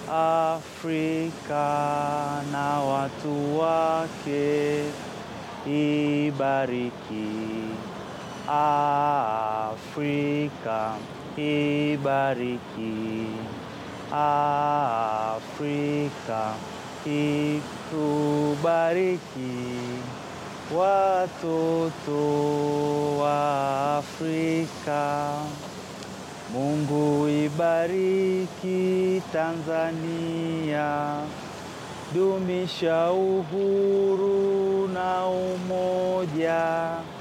Afrika na watu wake ibariki. Afrika ibariki. Afrika itubariki. Watoto wa Afrika. Mungu ibariki Tanzania. Dumisha uhuru na umoja.